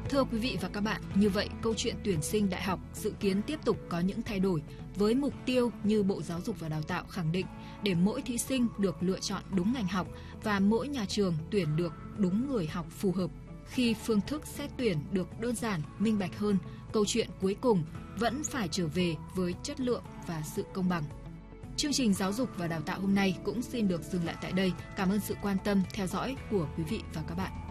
Thưa quý vị và các bạn, như vậy câu chuyện tuyển sinh đại học dự kiến tiếp tục có những thay đổi với mục tiêu như Bộ Giáo dục và Đào tạo khẳng định để mỗi thí sinh được lựa chọn đúng ngành học và mỗi nhà trường tuyển được đúng người học phù hợp. Khi phương thức xét tuyển được đơn giản, minh bạch hơn, câu chuyện cuối cùng vẫn phải trở về với chất lượng và sự công bằng. Chương trình Giáo dục và Đào tạo hôm nay cũng xin được dừng lại tại đây. Cảm ơn sự quan tâm, theo dõi của quý vị và các bạn.